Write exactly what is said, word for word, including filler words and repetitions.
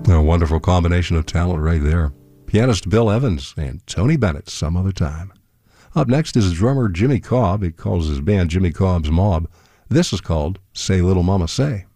A wonderful combination of talent right there. Pianist Bill Evans and Tony Bennett, Some Other Time. Up next is drummer Jimmy Cobb. He calls his band Jimmy Cobb's Mob. This is called Say Little Mama Say.